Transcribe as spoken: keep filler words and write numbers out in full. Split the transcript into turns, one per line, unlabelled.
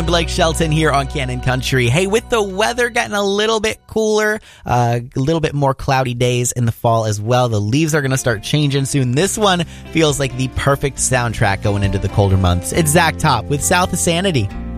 Blake Shelton here on Cannon Country. Hey, with the weather getting a little bit cooler, uh, a little bit more cloudy days in the fall as well, the leaves are going to start changing soon. This one feels like the perfect soundtrack going into the colder months. It's Zach Top with South of Sanity.